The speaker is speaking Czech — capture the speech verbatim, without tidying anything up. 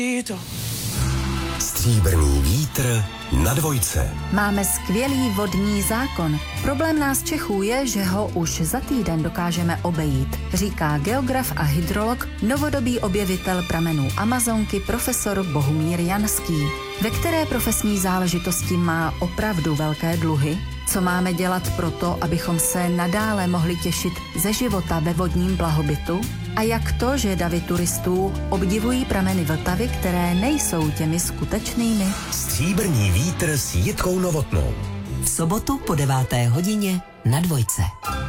Stříbrný vítr na dvojce. Máme skvělý vodní zákon. Problém nás Čechů je, že ho už za týden dokážeme obejít, říká geograf a hydrolog, novodobý objevitel pramenů Amazonky profesor Bohumír Janský. Ve které profesní záležitosti má opravdu velké dluhy? Co máme dělat proto, abychom se nadále mohli těšit ze života ve vodním blahobytu? A jak to, že davy turistů obdivují prameny Vltavy, které nejsou těmi skutečnými? Stříbrný vítr s Jitkou Novotnou. V sobotu po deváté hodině na dvojce.